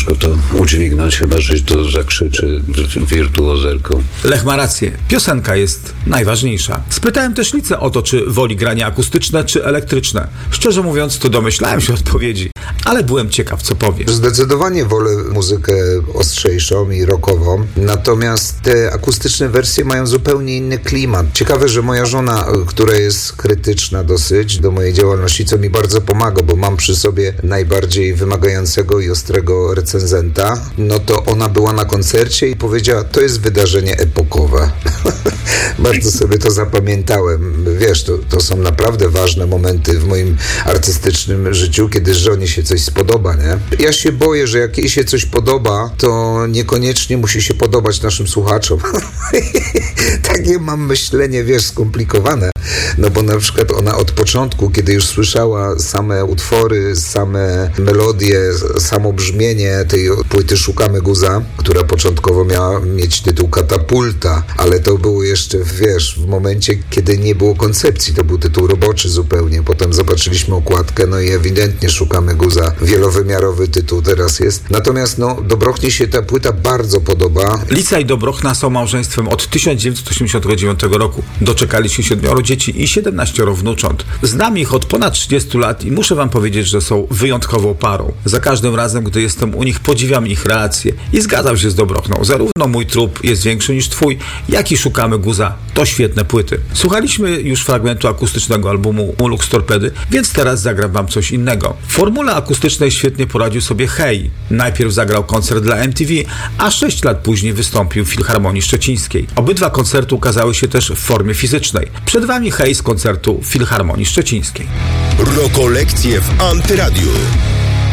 ciężko to udźwignąć, chyba że to zakrzyczy wirtuozerką. Lech ma rację. Piosenka jest najważniejsza. Spytałem też Licę o to, czy woli granie akustyczne, czy elektryczne. Szczerze mówiąc, to domyślałem się odpowiedzi, ale byłem ciekaw, co powie. Zdecydowanie wolę muzykę ostrzejszą i rockową, natomiast te akustyczne wersje mają zupełnie inny klimat. Ciekawe, że moja żona, która jest krytyczna dosyć do mojej działalności, co mi bardzo pomaga, bo mam przy sobie najbardziej wymagającego i ostrego recenzenta, no to ona była na koncercie i powiedziała, to jest wydarzenie epokowe. Bardzo sobie to zapamiętałem. Wiesz, to są naprawdę ważne momenty w moim artystycznym życiu, kiedy żonie się coś spodoba, nie? Ja się boję, że jak jej się coś podoba, to niekoniecznie musi się podobać naszym słuchaczom. Takie mam myślenie, wiesz, skomplikowane. No bo na przykład ona od początku, kiedy już słyszała same utwory, same melodie, samo brzmienie tej płyty Szukamy Guza, która początkowo miała mieć tytuł Katapulta, ale to było jeszcze, wiesz, w momencie, kiedy nie było koncepcji, to był tytuł roboczy zupełnie. Potem zobaczyliśmy okładkę, no i ewidentnie Szukamy Guza. Wielowymiarowy tytuł teraz jest. Natomiast no, Dobrochnie się ta płyta bardzo podoba. Lica i Dobrochna są małżeństwem od 1989 roku. Doczekali się 7 dzieci i 17 wnucząt. Znam ich od ponad 30 lat i muszę wam powiedzieć, że są wyjątkową parą. Za każdym razem, gdy jestem u nich, podziwiam ich reakcje i zgadzam się z Dobrochną. Zarówno Mój trup jest większy niż twój, jak i Szukamy Guza. To świetne płyty. Słuchaliśmy już fragmentu akustycznego albumu Mulux Torpedy, więc teraz zagram wam coś innego. W formule akustycznej świetnie poradził sobie Hej. Najpierw zagrał koncert dla MTV, a 6 lat później wystąpił w Filharmonii Szczecińskiej. Obydwa koncerty ukazały się też w formie fizycznej. Przed wami Hej z koncertu w Filharmonii Szczecińskiej. Rokolekcje w Antyradiu.